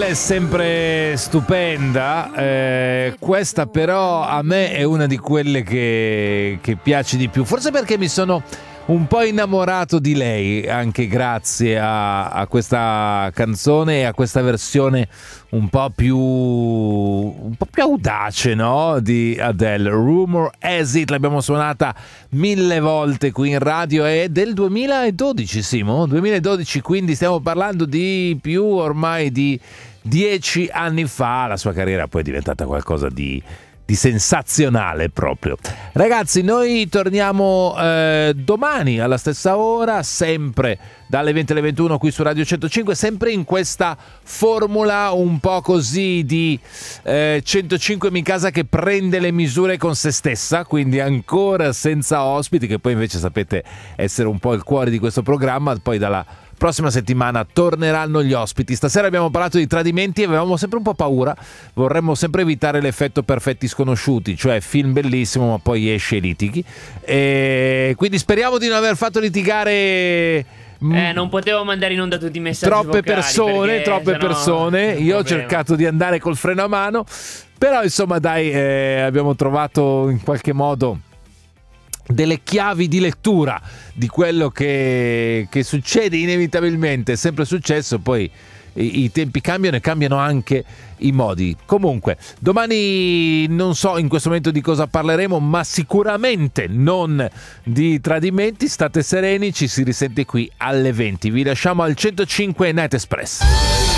è sempre stupenda, questa però a me è una di quelle che piace di più, forse perché mi sono un po' innamorato di lei anche grazie a questa canzone e a questa versione un po' più audace, no? Di Adele. Rumor Has It, l'abbiamo suonata 1000 volte qui in radio, è del 2012, Simo? 2012, quindi stiamo parlando di più ormai di 10 anni fa. La sua carriera poi è diventata qualcosa di sensazionale proprio. Ragazzi, noi torniamo domani alla stessa ora, sempre dalle 20 alle 21 qui su Radio 105, sempre in questa formula un po' così di 105 in casa che prende le misure con se stessa, quindi ancora senza ospiti, che poi invece sapete essere un po' il cuore di questo programma. Poi dalla prossima settimana torneranno gli ospiti. Stasera abbiamo parlato di tradimenti e avevamo sempre un po' paura, vorremmo sempre evitare l'effetto Perfetti Sconosciuti, cioè film bellissimo ma poi esce e litighi, e quindi speriamo di non aver fatto litigare non potevo mandare in onda tutti i messaggi troppe vocali, persone. Io ho cercato di andare col freno a mano, però insomma dai, abbiamo trovato in qualche modo delle chiavi di lettura di quello che succede inevitabilmente, è sempre successo, poi i tempi cambiano e cambiano anche i modi. Comunque domani non so in questo momento di cosa parleremo, ma sicuramente non di tradimenti. State sereni, ci si risente qui alle 20. Vi lasciamo al 105 Night Express.